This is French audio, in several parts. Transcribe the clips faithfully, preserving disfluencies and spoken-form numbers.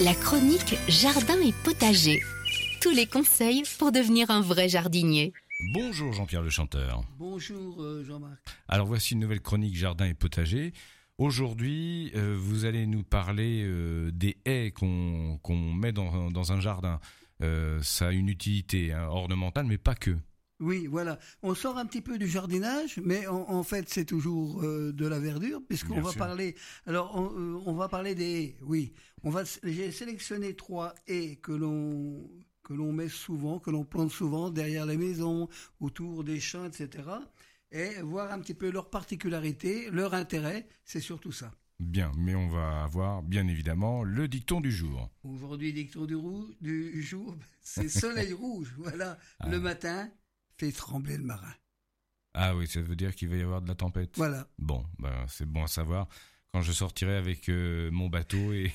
La chronique Jardin et Potager. Tous les conseils pour devenir un vrai jardinier. Bonjour Jean-Pierre le chanteur. Bonjour euh, Jean-Marc. Alors voici une nouvelle chronique Jardin et Potager. Aujourd'hui, euh, vous allez nous parler euh, des haies qu'on, qu'on met dans, dans un jardin. Euh, ça a une utilité hein, ornementale, mais pas que. Oui, voilà. On sort un petit peu du jardinage, mais en, en fait, c'est toujours euh, de la verdure, puisqu'on Bien va sûr. parler. Alors, on, euh, on va parler des haies. Oui, on va. J'ai sélectionné trois haies que l'on que l'on met souvent, que l'on plante souvent derrière les maisons, autour des champs, et cetera. Et voir un petit peu leurs particularités, leur intérêt. C'est surtout ça. Bien, mais on va avoir bien évidemment le dicton du jour. Aujourd'hui, dicton du, rou- du jour, c'est soleil rouge. Voilà, Ah. le matin. Fait trembler le marin. Ah oui, ça veut dire qu'il va y avoir de la tempête. Voilà. Bon, ben, c'est bon à savoir. Quand je sortirai avec euh, mon bateau et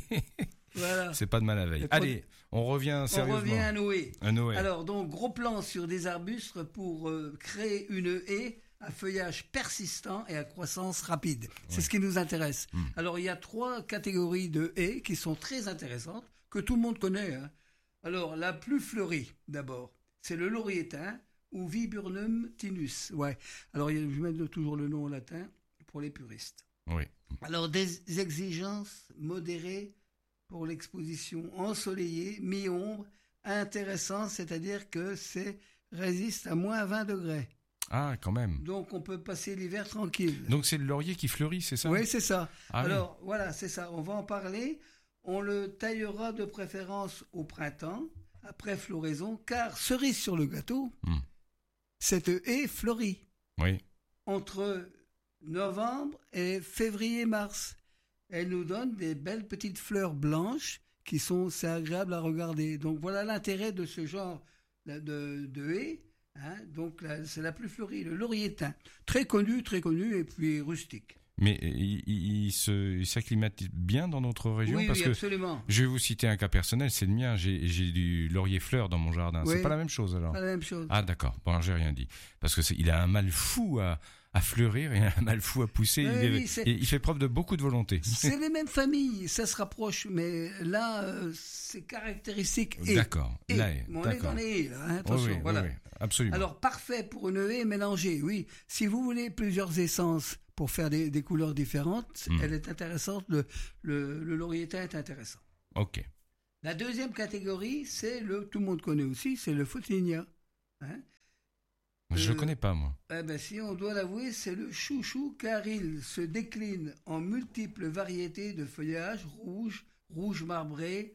Voilà. c'est pas de mal à veille. Et pas de- Allez, on revient On sérieusement. revient à Noé. À Noël. Alors, donc, gros plan sur des arbustes pour euh, créer une haie à feuillage persistant et à croissance rapide. C'est Ouais. ce qui nous intéresse. Mm. Alors, il y a trois catégories de haies qui sont très intéressantes, que tout le monde connaît. Hein. Alors, la plus fleurie, d'abord, c'est le laurier thym, ou Viburnum tinus. Ouais. Alors, il y a- je mets toujours le nom en latin pour les puristes. Oui. Alors, des exigences modérées pour l'exposition ensoleillée, mi-ombre, intéressant, c'est-à-dire que c'est résiste à moins vingt degrés. Ah, quand même. Donc, on peut passer l'hiver tranquille. Donc c'est le laurier qui fleurit, c'est ça? Oui, c'est ça. Ah oui. Alors, voilà, c'est ça. On va en parler. On le taillera de préférence au printemps, après floraison, car cerise sur le gâteau, Hmm. cette haie fleurit Oui. entre novembre et février-mars. Elle nous donne des belles petites fleurs blanches qui sont, c'est agréable à regarder. Donc voilà l'intérêt de ce genre de, de, de haie. Hein. Donc là, c'est la plus fleurie, le laurier thym. Très connu, très connu et puis rustique. Mais il, il, il se, il s'acclimate bien dans notre région Oui, parce oui, que absolument. je vais vous citer un cas personnel, c'est le mien. J'ai, j'ai du laurier fleur dans mon jardin. Oui. C'est pas la même chose alors. Pas la même chose. Ah d'accord. Bon, j'ai rien dit parce que c'est, il a un mal fou à, à fleurir et un mal fou à pousser. Oui, il, est- oui, c'est- il fait preuve de beaucoup de volonté. C'est les mêmes familles, ça se rapproche, mais là, euh, c'est caractéristique. Et, D'accord. et. Là, est- Bon, on est d'accord. dans les haies, là, hein, Oui, attention, oui, oui, voilà. oui, absolument. Alors, parfait pour une haie mélangée, oui. Si vous voulez plusieurs essences pour faire des, des couleurs différentes, Mm. elle est intéressante, le, le, le laurier thym est intéressant. Ok. La deuxième catégorie, c'est le, tout le monde connaît aussi, c'est le photinia. Hein. Je Euh, le connais pas moi. Eh ben, si on doit l'avouer, c'est le chouchou car il se décline en multiples variétés de feuillage rouge, rouge marbré,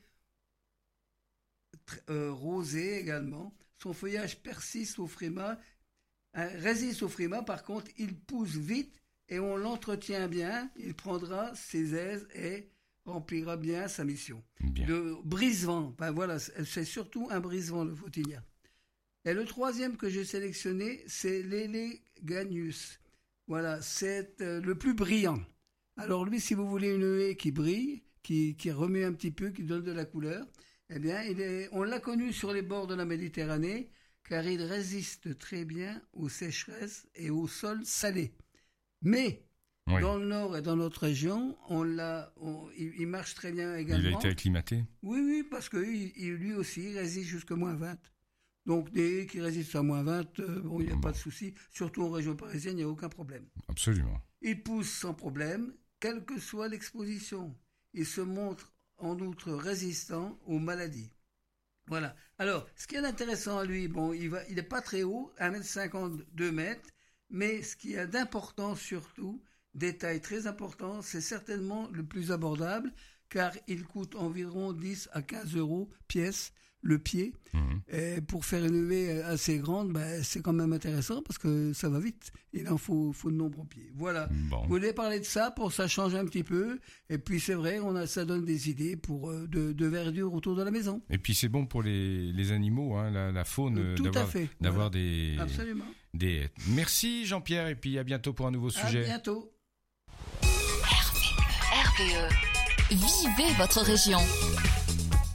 tr- euh, rosé également. Son feuillage persiste au frimas, hein, résiste au frimas. Par contre, il pousse vite et on l'entretient bien. Il prendra ses aises et remplira bien sa mission. Bien. Le brise-vent, ben voilà, c'est c'est surtout un brise-vent le photinia. Et le troisième que j'ai sélectionné, c'est l'Eleganius. Voilà, c'est euh, le plus brillant. Alors lui, si vous voulez une haie qui brille, qui, qui remet un petit peu, qui donne de la couleur, eh bien, il est, on l'a connu sur les bords de la Méditerranée, car il résiste très bien aux sécheresses et aux sols salés. Mais Oui. dans le nord et dans notre région, on l'a, on- il, il marche très bien Il également. a été acclimaté. Oui, oui, parce que il, il- lui aussi, il résiste jusqu'à moins vingt. Donc, des haies qui résistent à moins vingt, euh, bon, il n'y a Bon. pas de souci. Surtout en région parisienne, il n'y a aucun problème. Absolument. Il pousse sans problème, quelle que soit l'exposition. Il se montre en outre résistant aux maladies. Voilà. Alors, ce qui est intéressant à lui, bon, il va, il n'est pas très haut, un mètre cinquante, deux mètres, mais ce qui est d'important surtout, détail très important, c'est certainement le plus abordable, car il coûte environ dix à quinze euros pièce, le pied. Mhm. Et pour faire une haie assez grande, ben, c'est quand même intéressant parce que ça va vite. Il en faut, faut de nombreux pieds. Voilà. Bon. Je voulais parler de ça pour ça change un petit peu. Et puis c'est vrai, on a, ça donne des idées pour euh, de, de verdure autour de la maison. Et puis c'est bon pour les, les animaux, hein, la, la faune, Euh, tout à d'avoir, fait, d'avoir voilà. des, Absolument. des haies. Merci Jean-Pierre et puis à bientôt pour un nouveau À sujet. bientôt. R V E. Vivez votre région.